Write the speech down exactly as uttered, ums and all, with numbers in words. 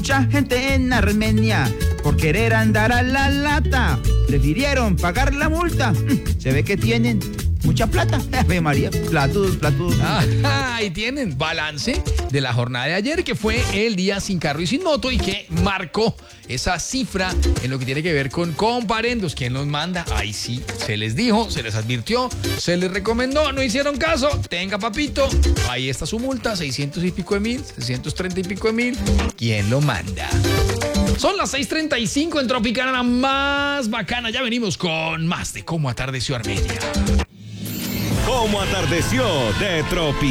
mucha gente en Armenia, por querer andar a la lata, prefirieron pagar la multa. Se ve que tienen mucha plata. Ave María, platudos, platudos. Ah, ahí tienen balance de la jornada de ayer, que fue el día sin carro y sin moto y que marcó esa cifra en lo que tiene que ver con comparendos. ¿Quién los manda? Ahí sí, se les dijo, se les advirtió, se les recomendó, no hicieron caso. Tenga, papito, ahí está su multa, seiscientos y pico de mil, seiscientos treinta y pico de mil. ¿Quién lo manda? Son las seis treinta y cinco en Tropicana, la más bacana. Ya venimos con más de Cómo Atardeció Armenia. Cómo Atardeció de Tropicana.